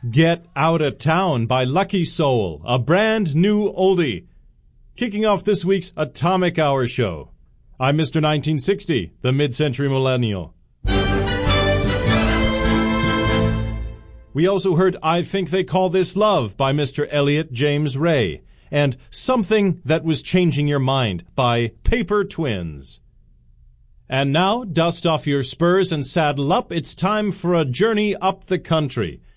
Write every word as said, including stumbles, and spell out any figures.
Get Outta Town by Lucky Soul, a brand new oldie. Kicking off this week's Atomic Hour show. I'm Mister nineteen sixty, the mid-century millennial. We also heard I Think They Call This Love by Mister Elliot James Ray, and Something That Was Changing Your Mind by Paper Twins. And now, dust off your spurs and saddle up. It's time for a journey up the country.